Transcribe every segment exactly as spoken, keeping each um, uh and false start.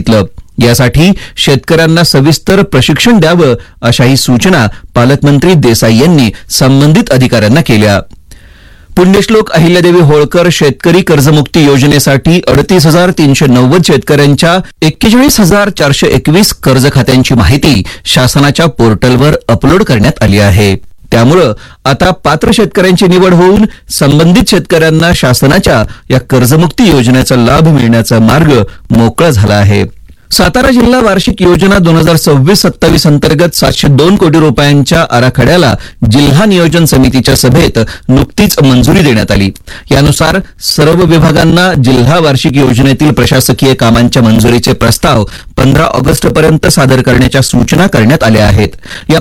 सांगितलं. यासाठी शेतकऱ्यांना सविस्तर प्रशिक्षण द्यावं अशाही सूचना पालकमंत्री देसाई यांनी संबंधित अधिकाऱ्यांना केल्या. पुण्यश्लोक अहिल्यादेवी होळकर शेतकरी कर्जमुक्ती योजनेसाठी अडतीस हजार तीनशे नव्वद शेतकऱ्यांच्या एक्केचाळीस हजार चारशे एकवीस कर्ज खात्यांची माहिती शासनाच्या पोर्टलवर अपलोड करण्यात आली आहे. त्यामुळे आता पात्र शेतकऱ्यांची निवड होऊन संबंधित शेतकऱ्यांना शासनाच्या या कर्जमुक्ती योजनेचा लाभ मिळण्याचा मार्ग मोकळा झाला आहे. सातारा जिल्हा वार्षिक योजना दोन हजार सव्वीस सत्तावीस अंतर्गत सातशे दोन कोटी रुपयांच्या आराखड्याला जिल्हा नियोजन समितीच्या सभेत नुकतीच मंजुरी देण्यात आली. यानुसार सर्व विभागांना जिल्हा वार्षिक योजनेतील प्रशासकीय कामांच्या मंजुरीचे प्रस्ताव पंधरा ऑगस्टपर्यंत सादर करण्याच्या सूचना करण्यात आल्या आहेत. या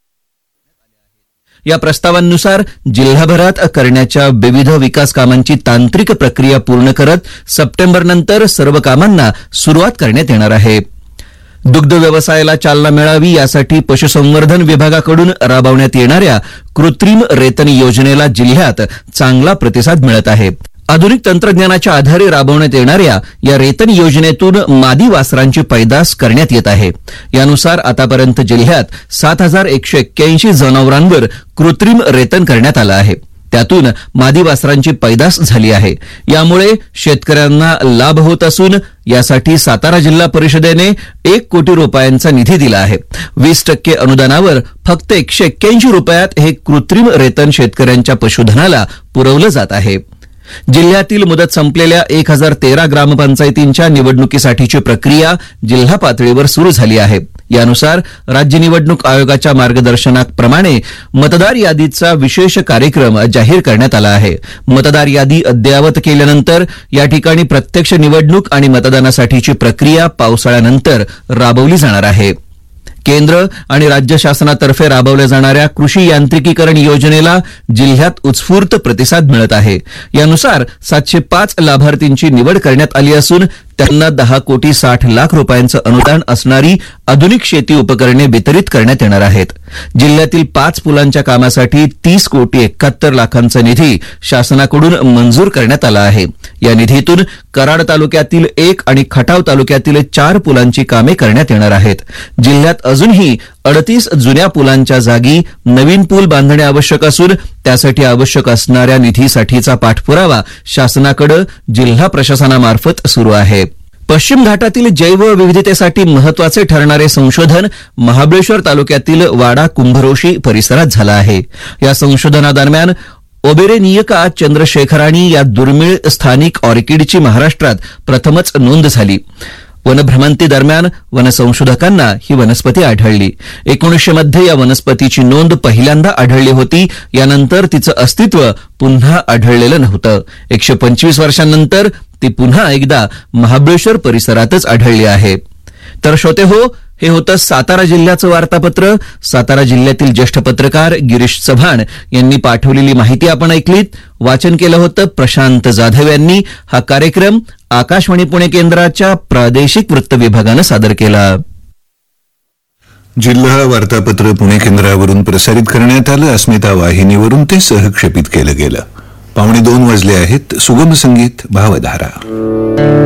या प्रस्तावांनुसार जिल्हाभरात करण्याच्या विविध विकास कामांची तांत्रिक प्रक्रिया पूर्ण करत सप्टेंबरनंतर सर्व कामांना सुरुवात करण्यात येणार आहे. दुग्ध व्यवसायाला चालना मिळावी यासाठी पशुसंवर्धन विभागाकडून राबवण्यात येणाऱ्या कृत्रिम रेतन योजनेला जिल्ह्यात चांगला प्रतिसाद मिळत आहे. आधुनिक तंत्रज्ञानाच्या आधारे राबवण्यात येणाऱ्या या रेतन योजनेतून मादी वासरांची पैदास करण्यात येत आहे. यानुसार आतापर्यंत जिल्ह्यात सात हजार एकशे एक्क्याऐंशी जनावरांवर कृत्रिम रेतन करण्यात आलं आहे. त्यातून मादी वासरांची पैदास झाली आहे. यामुळे शेतकऱ्यांना लाभ होत असून यासाठी सातारा जिल्हा परिषदेने एक कोटी रुपयांचा निधी दिला आहे. वीस टक्के अनुदानावर फक्त एकशे एक्क्याऐंशी रुपयात हे कृत्रिम रेतन शेतकऱ्यांच्या पशुधनाला पुरवलं जात आहे. जिल्ह्यातील मुदत संपलेल्या एक हजार तेरा ग्रामपंचायतींच्या निवडणुकीसाठीची प्रक्रिया जिल्हा पातळीवर सुरू झाली आहे. यानुसार राज्य निवडणूक आयोगाच्या मार्गदर्शनाप्रमाणे मतदार यादीचा विशेष कार्यक्रम जाहीर करण्यात आला आहे. मतदार यादी अद्ययावत केल्यानंतर या ठिकाणी प्रत्यक्ष निवडणूक आणि मतदानासाठीची प्रक्रिया पावसाळ्यानंतर राबवली जाणार आहे. केंद्र आणि राज्य शासनातर्फे राबवल्या जाणाऱ्या कृषी यांत्रिकीकरण योजनेला जिल्ह्यात उत्स्फूर्त प्रतिसाद मिळत आहे. यानुसार सातशे पाच लाभार्थींची निवड करण्यात आली असून त्यांना दहा कोटी साठ लाख रुपयांचं अनुदान असणारी आधुनिक शेती उपकरणे वितरित करण्यात येणार आहेत. जिल्ह्यातील पाच पुलांच्या कामासाठी तीस कोटी एकाहत्तर लाखांचा निधी शासनाकडून मंजूर करण्यात आला आहे. या निधीतून कराड तालुक्यातील एक आणि खटाव तालुक्यातील चार पुलांची कामे करण्यात येणार आहेत. जिल्ह्यात अजूनही अडतीस जुन्या पुलांच्या जागी नवीन पूल बांधणे आवश्यक असून त्यासाठी आवश्यक असणाऱ्या निधीसाठीचा पाठपुरावा शासनाकडे जिल्हा प्रशासनामार्फत सुरू आहे. पश्चिम घाटातील जैवविविधतेसाठी महत्वाचे ठरणारे संशोधन महाबळेश्वर तालुक्यातील वाडा कुंभरोशी परिसरात झालं आहे. या संशोधनादरम्यान ओबेरेनियका चंद्रशेखराणी या दुर्मिळ स्थानिक ऑर्किडची महाराष्ट्रात प्रथमच नोंद झाली. वनभ्रमंती दरम्यान वनसंशोधकांना ही वनस्पती आढळली. एकोणीसशे मध्ये या वनस्पतीची नोंद पहिल्यांदा आढळली होती. यानंतर तिचं अस्तित्व पुन्हा आढळलेलं नव्हतं. एकशे पंचवीस वर्षांनंतर ती पुन्हा एकदा महाबळेश्वर परिसरातच आढळली आहे. तर श्रोते हो, हे होतं सातारा जिल्ह्याचं वार्तापत्र. सातारा जिल्ह्यातील ज्येष्ठ पत्रकार गिरीश चव्हाण यांनी पाठवलेली माहिती आपण ऐकलीत. वाचन केलं होतं प्रशांत जाधव यांनी. हा कार्यक्रम आकाशवाणी पुणे केंद्राच्या प्रादेशिक वृत्त विभागानं सादर केला. जिल्हा वार्तापत्र पुणे केंद्रावरून प्रसारित करण्यात आलं. अस्मिता वाहिनीवरून ते सहक्षेपित केलं गेलं. पावणे दोन वाजले आहेत. सुगम संगीत भावधारा.